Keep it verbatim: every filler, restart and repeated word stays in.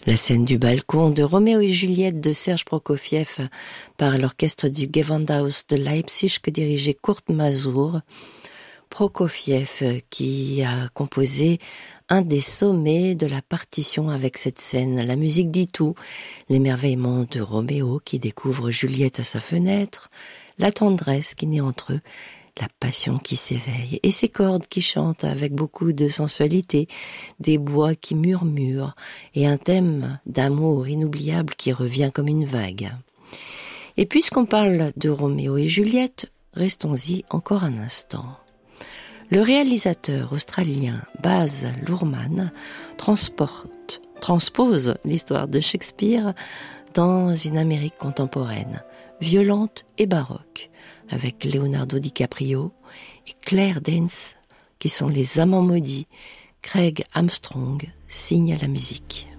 La scène du balcon de Roméo et Juliette de Serge Prokofiev par l'orchestre du Gewandhaus de Leipzig que dirigeait Kurt Masur. Prokofiev qui a composé un des sommets de la partition avec cette scène. La musique dit tout, l'émerveillement de Roméo qui découvre Juliette à sa fenêtre, la tendresse qui naît entre eux, la passion qui s'éveille, et ces cordes qui chantent avec beaucoup de sensualité, des bois qui murmurent, et un thème d'amour inoubliable qui revient comme une vague. Et puisqu'on parle de Roméo et Juliette, restons-y encore un instant. Le réalisateur australien Baz Luhrmann transporte, transpose l'histoire de Shakespeare dans une Amérique contemporaine, violente et baroque, avec Leonardo DiCaprio et Claire Danes, qui sont les amants maudits. Craig Armstrong signe la musique.